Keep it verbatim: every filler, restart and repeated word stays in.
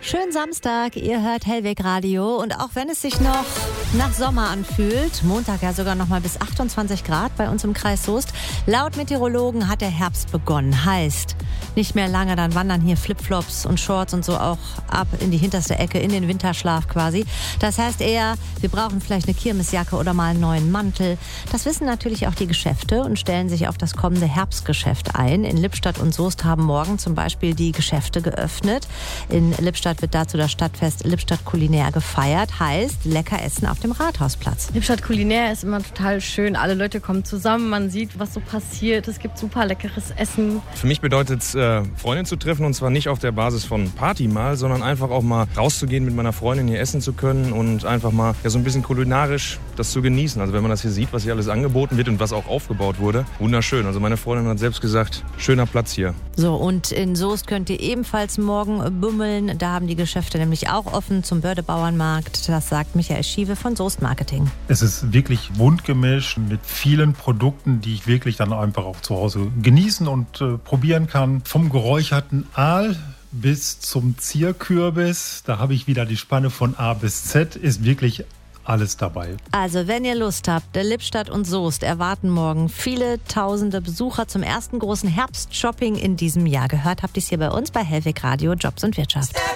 Schönen Samstag, ihr hört Hellweg Radio und auch wenn es sich noch nach Sommer anfühlt, Montag ja sogar noch mal bis achtundzwanzig Grad bei uns im Kreis Soest, laut Meteorologen hat der Herbst begonnen. Heißt, nicht mehr lange, dann wandern hier Flipflops und Shorts und so auch ab in die hinterste Ecke, in den Winterschlaf quasi. Das heißt eher, wir brauchen vielleicht eine Kirmesjacke oder mal einen neuen Mantel. Das wissen natürlich auch die Geschäfte und stellen sich auf das kommende Herbstgeschäft ein. In Lippstadt und Soest haben morgen zum Beispiel die Geschäfte geöffnet. In Lippstadt wird dazu das Stadtfest Lippstadt Kulinär gefeiert. Heißt, lecker essen auf dem Rathausplatz. Lippstadt Kulinär ist immer total schön. Alle Leute kommen zusammen, man sieht, was so passiert. Es gibt super leckeres Essen. Für mich bedeutet es, äh, Freundin zu treffen, und zwar nicht auf der Basis von Party mal, sondern einfach auch mal rauszugehen, mit meiner Freundin hier essen zu können und einfach mal ja, so ein bisschen kulinarisch das zu genießen. Also wenn man das hier sieht, was hier alles angeboten wird und was auch aufgebaut wurde, wunderschön. Also meine Freundin hat selbst gesagt, schöner Platz hier. So, und in Soest könnt ihr ebenfalls morgen bummeln. Da haben die Geschäfte nämlich auch offen zum Bördebauernmarkt. Das sagt Michael Schiewe von Soest Marketing. Es ist wirklich bunt gemischt mit vielen Produkten, die ich wirklich dann einfach auch zu Hause genießen und äh, probieren kann. Vom geräucherten Aal bis zum Zierkürbis. Da habe ich wieder die Spanne von A bis Z. Ist wirklich alles dabei. Also, wenn ihr Lust habt, Lippstadt und Soest erwarten morgen viele tausende Besucher zum ersten großen Herbstshopping in diesem Jahr. Gehört habt ihr es hier bei uns bei Hellweg Radio Jobs und Wirtschaft.